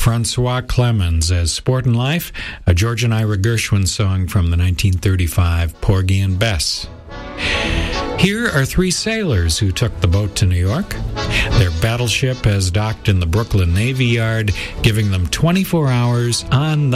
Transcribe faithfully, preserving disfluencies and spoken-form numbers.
Francois Clemens as Sport and Life, a George and Ira Gershwin song from the nineteen thirty-five Porgy and Bess. Here are three sailors who took the boat to New York. Their battleship has docked in the Brooklyn Navy Yard, giving them twenty-four hours on